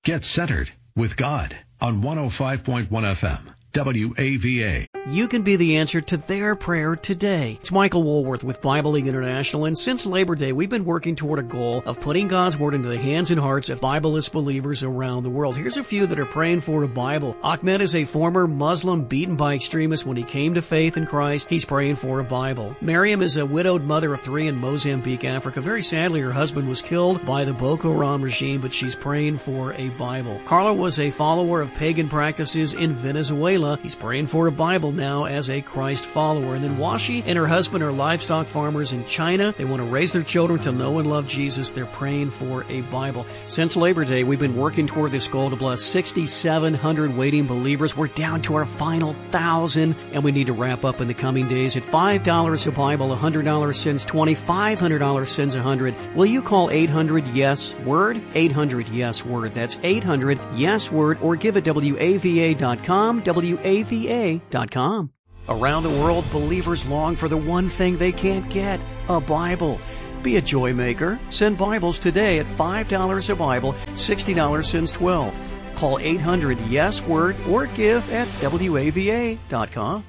Get centered with God on 105.1 FM. WAVA. You can be the answer to their prayer today. It's Michael Woolworth with Bible League International, and since Labor Day, we've been working toward a goal of putting God's Word into the hands and hearts of Bibleless believers around the world. Here's a few that are praying for a Bible. Ahmed is a former Muslim beaten by extremists when he came to faith in Christ. He's praying for a Bible. Miriam is a widowed mother of 3 in Mozambique, Africa. Very sadly, her husband was killed by the Boko Haram regime, but she's praying for a Bible. Carla was a follower of pagan practices in Venezuela. He's praying for a Bible now as a Christ follower. And then Washi and her husband are livestock farmers in China. They want to raise their children to know and love Jesus. They're praying for a Bible. Since Labor Day, we've been working toward this goal to bless 6,700 waiting believers. We're down to our final 1,000, and we need to wrap up in the coming days. At $5 a Bible, $100 sends 20, $500 sends 100. Will you call 800-YES-WORD? 800-YES-WORD. That's 800-YES-WORD, or give at WAVA.com, WAVA.com. Around the world, believers long for the one thing they can't get, a Bible. Be a joy maker. Send Bibles today at $5 a Bible, $60 sends 12. Call 800-YES-WORD or give at WAVA.com.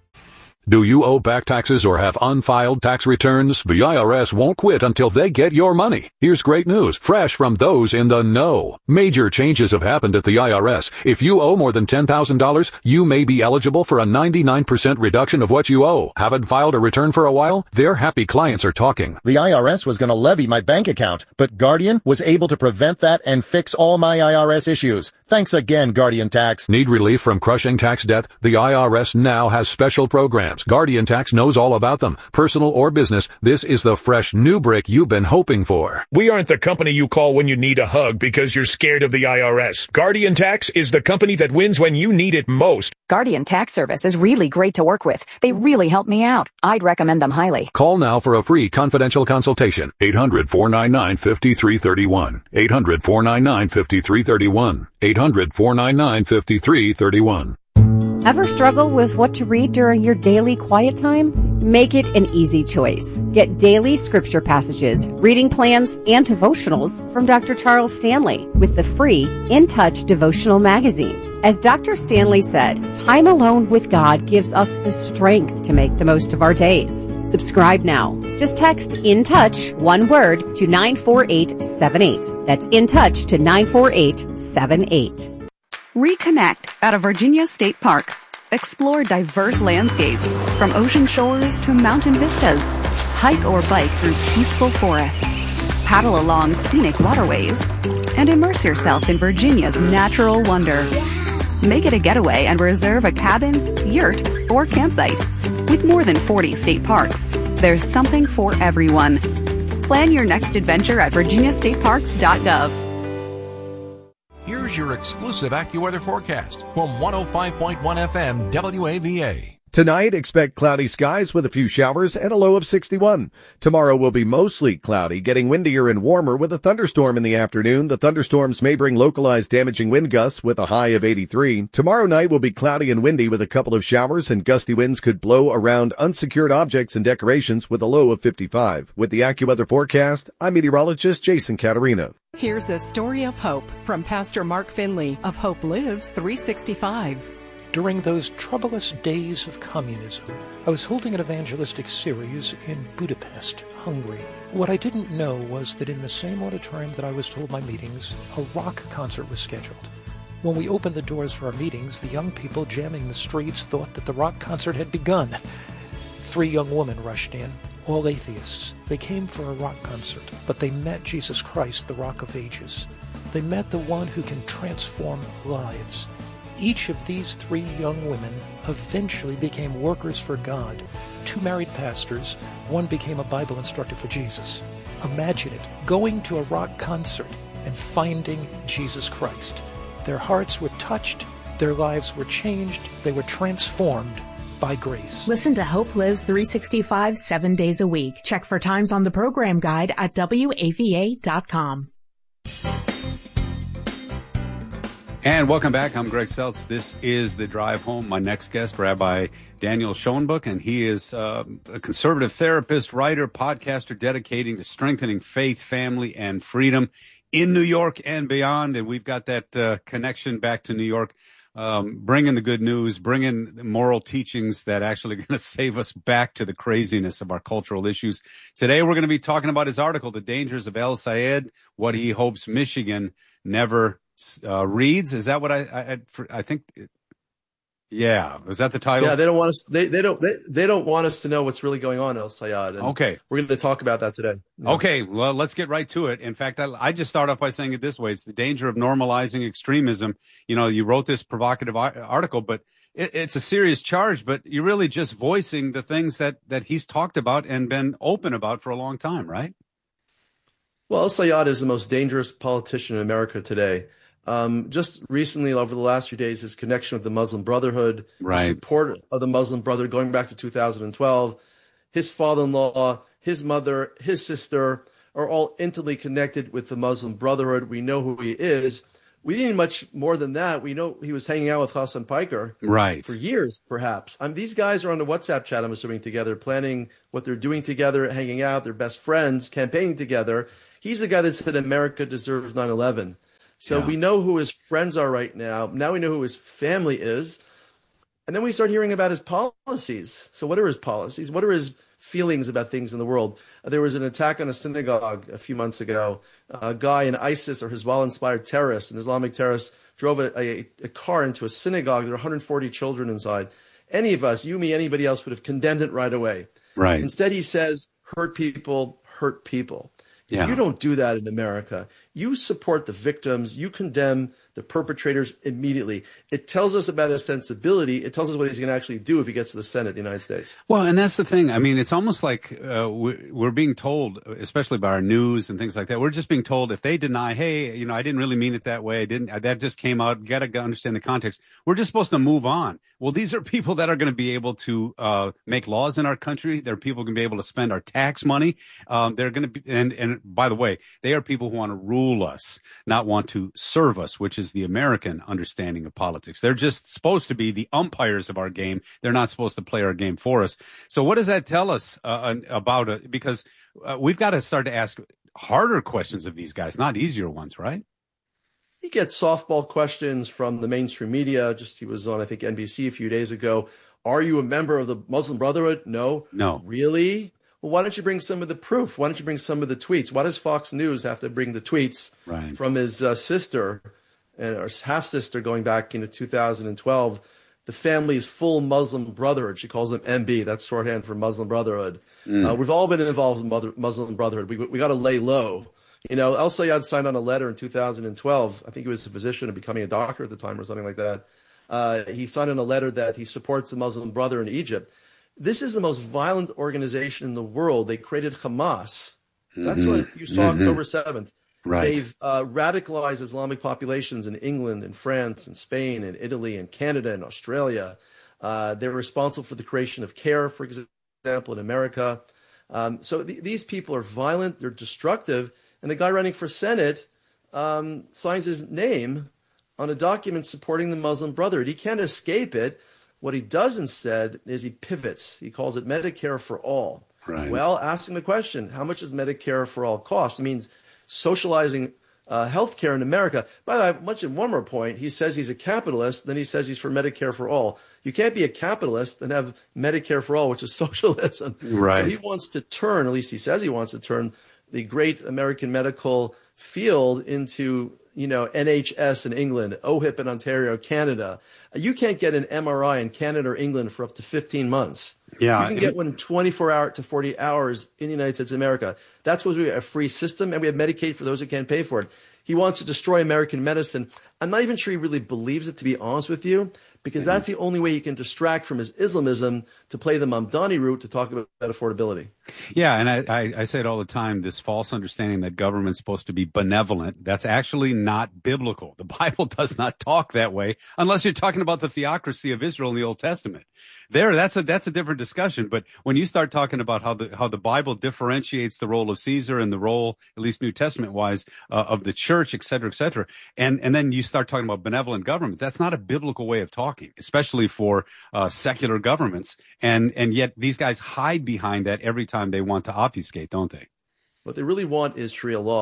Do you owe back taxes or have unfiled tax returns? The IRS won't quit until they get your money. Here's great news, fresh from those in the know. Major changes have happened at the IRS. If you owe more than $10,000, you may be eligible for a 99% reduction of what you owe. Haven't filed a return for a while? Their happy clients are talking. The IRS was going to levy my bank account, but Guardian was able to prevent that and fix all my IRS issues. Thanks again, Guardian Tax. Need relief from crushing tax debt? The IRS now has special programs. Guardian Tax knows all about them. Personal or business, this is the fresh new break you've been hoping for. We aren't the company you call when you need a hug because you're scared of the IRS. Guardian Tax is the company that wins when you need it most. Guardian Tax Service is really great to work with. They really help me out. I'd recommend them highly. Call now for a free confidential consultation. 800-499-5331. 800-499-5331. 800-499-5331. Ever struggle with what to read during your daily quiet time? Make it an easy choice. Get daily scripture passages, reading plans, and devotionals from Dr. Charles Stanley with the free In Touch devotional magazine. As Dr. Stanley said, time alone with God gives us the strength to make the most of our days. Subscribe now. Just text In Touch, one word, to 94878. That's In Touch to 94878. Reconnect at a Virginia State Park. Explore diverse landscapes, from ocean shores to mountain vistas. Hike or bike through peaceful forests. Paddle along scenic waterways. And immerse yourself in Virginia's natural wonder. Make it a getaway and reserve a cabin, yurt, or campsite. With more than 40 state parks, there's something for everyone. Plan your next adventure at virginiastateparks.gov. Here's your exclusive AccuWeather forecast from 105.1 FM WAVA. Tonight, expect cloudy skies with a few showers and a low of 61. Tomorrow will be mostly cloudy, getting windier and warmer with a thunderstorm in the afternoon. The thunderstorms may bring localized damaging wind gusts with a high of 83. Tomorrow night will be cloudy and windy with a couple of showers, and gusty winds could blow around unsecured objects and decorations with a low of 55. With the AccuWeather forecast, I'm meteorologist Jason Caterina. Here's a story of hope from Pastor Mark Finley of Hope Lives 365. During those troublous days of communism, I was holding an evangelistic series in Budapest, Hungary. What I didn't know was that in the same auditorium that I was to hold my meetings, a rock concert was scheduled. When we opened the doors for our meetings, the young people jamming the streets thought that the rock concert had begun. 3 young women rushed in, all atheists. They came for a rock concert, but they met Jesus Christ, the Rock of Ages. They met the one who can transform lives. Each of these 3 young women eventually became workers for God. 2 married pastors, one became a Bible instructor for Jesus. Imagine it, going to a rock concert and finding Jesus Christ. Their hearts were touched, their lives were changed, they were transformed by grace. Listen to Hope Lives 365 7 days a week. Check for times on the program guide at WAVA.com. And welcome back. I'm Greg Seltz. This is The Drive Home. My next guest, Rabbi Daniel Schoenbuch, and he is a conservative therapist, writer, podcaster dedicating to strengthening faith, family, and freedom in New York and beyond. And we've got that connection back to New York, bringing the good news, bringing the moral teachings that actually are going to save us back to the craziness of our cultural issues. Today, we're going to be talking about his article, The Dangers of El Sayed, What He Hopes Michigan Never Reads. Is that what I think? Yeah, was that the title? Yeah, they don't want us. They don't want us to know what's really going on, El Sayed. Okay, we're going to talk about that today. Yeah. Okay, well, let's get right to it. In fact, I just start off by saying it this way: it's the danger of normalizing extremism. You know, you wrote this provocative article, but it's a serious charge. But you're really just voicing the things that he's talked about and been open about for a long time, right? Well, El Sayed is the most dangerous politician in America today. Just recently, over the last few days, his connection with the Muslim Brotherhood, right. Support of the Muslim Brotherhood going back to 2012, his father-in-law, his mother, his sister are all intimately connected with the Muslim Brotherhood. We know who he is. We didn't need much more than that. We know he was hanging out with Hassan Piker right. for years, perhaps. These guys are on the WhatsApp chat, I'm assuming, together, planning what they're doing together, hanging out, they're best friends, campaigning together. He's the guy that said America deserves 9/11. So we know who his friends are right now. Now we know who his family is. And then we start hearing about his policies. So what are his policies? What are his feelings about things in the world? There was an attack on a synagogue a few months ago. A guy in ISIS or Hezbollah-inspired terrorists, an Islamic terrorist, drove a car into a synagogue. There were 140 children inside. Any of us, you, me, anybody else, would have condemned it right away. Right. Instead, he says, hurt people, hurt people. Yeah. You don't do that in America. You support the victims. You condemn the perpetrators immediately. It tells us about his sensibility. It tells us what he's going to actually do if he gets to the Senate of the United States. Well, and that's the thing. I mean, it's almost like we're being told, especially by our news and things like that, we're just being told if they deny, hey, you know, I didn't really mean it that way. That just came out. Got to understand the context. We're just supposed to move on. Well, these are people that are going to be able to make laws in our country. They're people who can be able to spend our tax money. They're going to be, and by the way, they are people who want to rule us, not want to serve us, which is the American understanding of politics. They're just supposed to be the umpires of our game. They're not supposed to play our game for us. So what does that tell us about it? Because we've got to start to ask harder questions of these guys, not easier ones, right? He gets softball questions from the mainstream media. He was on, I think, NBC a few days ago. Are you a member of the Muslim Brotherhood? No. Really? Well, why don't you bring some of the proof? Why don't you bring some of the tweets? Why does Fox News have to bring the tweets from his sister or half-sister going back into 2012? The family's full Muslim Brotherhood. She calls them MB. That's shorthand for Muslim Brotherhood. We've all been involved in Muslim Brotherhood. We got to lay low. You know, El Sayed signed on a letter in 2012. I think he was in a position of becoming a doctor at the time or something like that. He signed on a letter that he supports the Muslim Brotherhood in Egypt. This is the most violent organization in the world. They created Hamas. That's what you saw October 7th. Right. They've radicalized Islamic populations in England and France and Spain and Italy and Canada and Australia. They're responsible for the creation of CARE, for example, in America. So these people are violent. They're destructive. And the guy running for Senate signs his name on a document supporting the Muslim Brotherhood. He can't escape it. What he does instead is he pivots. He calls it Medicare for all. Right. Well, asking the question, how much does Medicare for all cost? It means socializing health care in America. By the way, I mentioned one more point. He says he's a capitalist, then he says he's for Medicare for all. You can't be a capitalist and have Medicare for all, which is socialism. Right. So he wants to turn, at least he says he wants to turn, the great American medical field into, you know, NHS in England, OHIP in Ontario, Canada. You can't get an MRI in Canada or England for up to 15 months. Yeah. You can get one in 24 hours to 40 hours in the United States of America. That's because we have a free system and we have Medicaid for those who can't pay for it. He wants to destroy American medicine. I'm not even sure he really believes it, to be honest with you, because that's the only way he can distract from his Islamism to play the Mamdani route to talk about affordability. Yeah, and I say it all the time, this false understanding that government's supposed to be benevolent, that's actually not biblical. The Bible does not talk that way, unless you're talking about the theocracy of Israel in the Old Testament. That's a different discussion. But when you start talking about how the Bible differentiates the role of Caesar and the role, at least New Testament-wise, of the church, et cetera, and then you start talking about benevolent government, that's not a biblical way of talking, especially for secular governments. And yet these guys hide behind that every time they want to obfuscate, don't they? What they really want is Sharia law.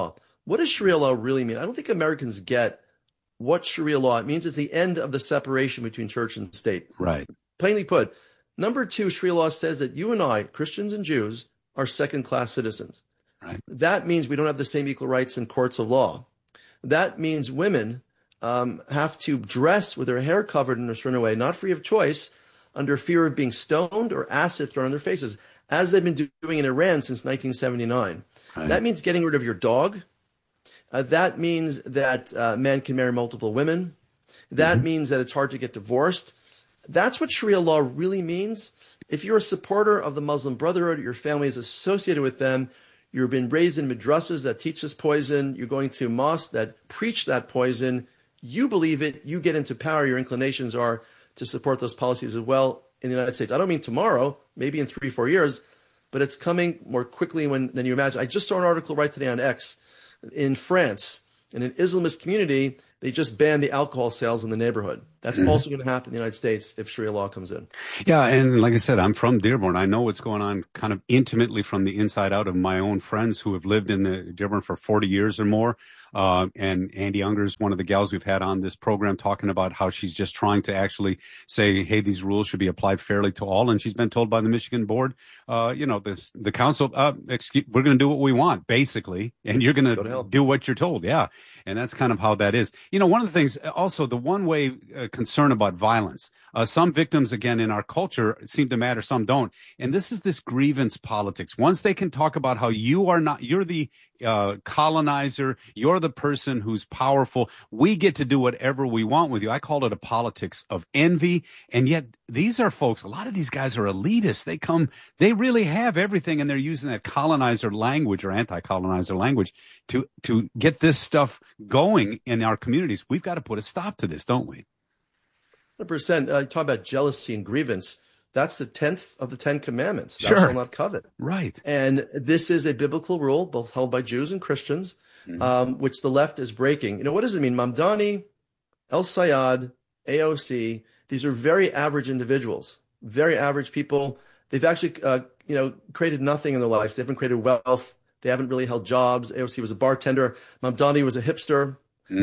what does Sharia law really mean? I don't think Americans get what Sharia law, it means it's the end of the separation between church and state. Right. Plainly put, number two, Sharia law says that you and I, Christians and Jews, are second-class citizens. Right. That means we don't have the same equal rights in courts of law. That means women have to dress with their hair covered in a certain way, not free of choice, under fear of being stoned or acid thrown on their faces, as they've been doing in Iran since 1979. Right. That means getting rid of your dog. That means that men can marry multiple women. That means that it's hard to get divorced. That's what Sharia law really means. If you're a supporter of the Muslim Brotherhood, your family is associated with them, you've been raised in madrasas that teach this poison, you're going to mosques that preach that poison, you believe it, you get into power, your inclinations are to support those policies as well in the United States. I don't mean tomorrow, maybe in 3-4 years, but it's coming more quickly than you imagine. I just saw an article right today on X. In France, in an Islamist community, they just banned the alcohol sales in the neighborhood. That's also going to happen in the United States if Sharia law comes in. Yeah, and like I said, I'm from Dearborn. I know what's going on kind of intimately from the inside out of my own friends who have lived in the Dearborn for 40 years or more. And Andy Unger's one of the gals we've had on this program talking about how she's just trying to actually say, hey, these rules should be applied fairly to all. And she's been told by the Michigan board, the council, we're going to do what we want, basically, and you're going to do what you're told. Yeah. And that's kind of how that is. One of the things also, the one way concern about violence, some victims, again, in our culture seem to matter, some don't. And this is this grievance politics. Once they can talk about how you're the colonizer, you're the person who's powerful, we get to do whatever we want with you. I call it a politics of envy. And yet these are folks, a lot of these guys are elitists. They really have everything, and they're using that colonizer language or anti-colonizer language to get this stuff going in our communities. We've got to put a stop to this, don't we? 100%. You talk about jealousy and grievance. That's the 10th of the 10 commandments. Thou Sure. shalt not covet. Right. And this is a biblical rule, both held by Jews and Christians, which the left is breaking. What does it mean? Mamdani, El Sayad, AOC, these are very average individuals, very average people. They've actually, created nothing in their lives. They haven't created wealth. They haven't really held jobs. AOC was a bartender. Mamdani was a hipster,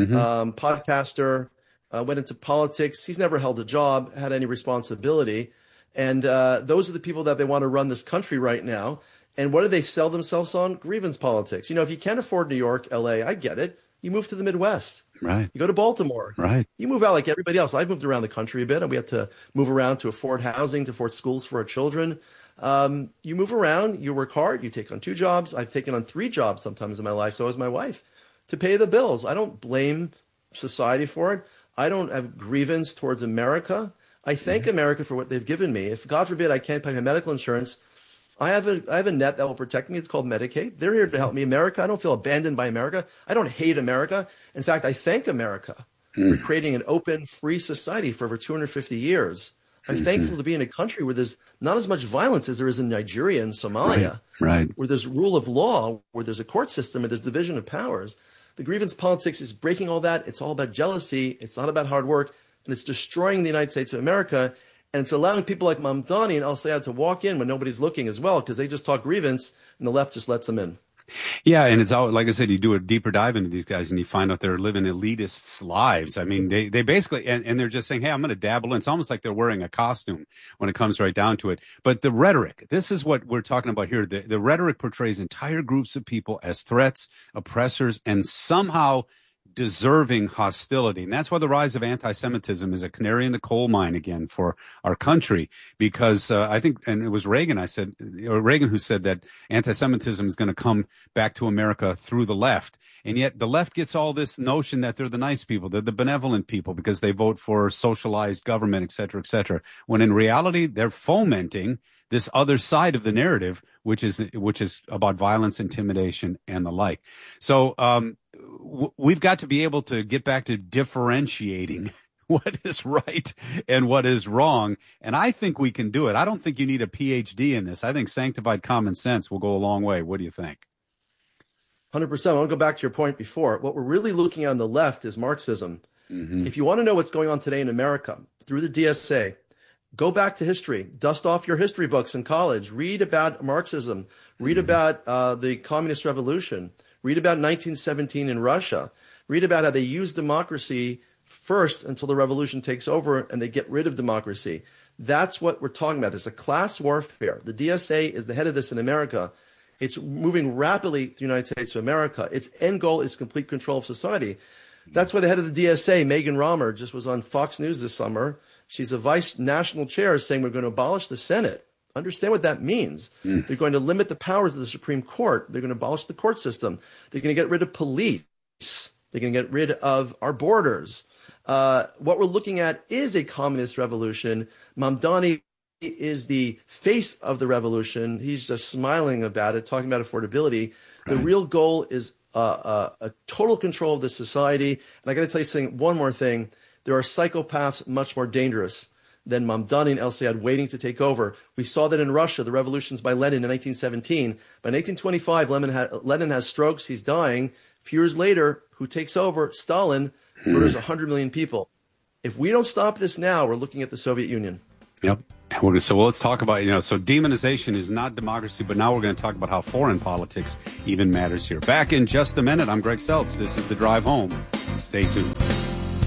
podcaster, went into politics. He's never held a job, had any responsibility. And those are the people that they want to run this country right now. And what do they sell themselves on? Grievance politics. If you can't afford New York, LA, I get it. You move to the Midwest. Right. You go to Baltimore. Right. You move out like everybody else. I've moved around the country a bit, and we have to move around to afford housing, to afford schools for our children. You move around, you work hard, you take on 2 jobs. I've taken on 3 jobs sometimes in my life, so has my wife, to pay the bills. I don't blame society for it. I don't have grievance towards America. I thank America for what they've given me. If, God forbid, I can't pay my medical insurance, I have a net that will protect me. It's called Medicaid. They're here to help me. America, I don't feel abandoned by America. I don't hate America. In fact, I thank America for creating an open, free society for over 250 years. I'm thankful to be in a country where there's not as much violence as there is in Nigeria and Somalia, right. Where there's rule of law, where there's a court system, where there's division of powers. The grievance politics is breaking all that. It's all about jealousy. It's not about hard work. And it's destroying the United States of America. And it's allowing people like Mamdani and El Sayad to walk in when nobody's looking as well, because they just talk grievance and the left just lets them in. Yeah, and it's all, like I said, you do a deeper dive into these guys and you find out they're living elitists' lives. I mean, they basically, and they're just saying, hey, I'm going to dabble in. It's almost like they're wearing a costume when it comes right down to it. But the rhetoric, this is what we're talking about here. The rhetoric portrays entire groups of people as threats, oppressors, and somehow deserving hostility. And that's why the rise of anti-Semitism is a canary in the coal mine again for our country, because I think, and it was Reagan who said that anti-Semitism is going to come back to America through the left. And yet the left gets all this notion that they're the nice people, they're the benevolent people because they vote for socialized government, et cetera, when in reality they're fomenting this other side of the narrative, which is about violence, intimidation, and the like. So we've got to be able to get back to differentiating what is right and what is wrong. And I think we can do it. I don't think you need a PhD in this. I think sanctified common sense will go a long way. What do you think? 100%. I want to go back to your point before. What we're really looking at on the left is Marxism. If you want to know what's going on today in America through the DSA, go back to history, dust off your history books in college, read about Marxism, read about the communist revolution, Read about 1917 in Russia. Read about how they use democracy first until the revolution takes over and they get rid of democracy. That's what we're talking about. It's a class warfare. The DSA is the head of this in America. It's moving rapidly to the United States of America. Its end goal is complete control of society. That's why the head of the DSA, Megan Romer, just was on Fox News this summer. She's a vice national chair saying we're going to abolish the Senate. Understand what that means. They're going to limit the powers of the Supreme Court. They're going to abolish the court system. They're going to get rid of police. They're going to get rid of our borders. What we're looking at is a communist revolution. Mamdani is the face of the revolution. He's just smiling about it, talking about affordability. Right. The real goal is a total control of the society. And I got to tell you one more thing. There are psychopaths much more dangerous than Mamdani and El-Sayed waiting to take over. We saw that in Russia, the revolutions by Lenin in 1917. By 1925, Lenin has strokes. He's dying. A few years later, who takes over? Stalin murders 100 million people. If we don't stop this now, we're looking at the Soviet Union. Yep. So let's talk about, so demonization is not democracy, but now we're going to talk about how foreign politics even matters here. Back in just a minute. I'm Greg Seltz. This is The Drive Home. Stay tuned.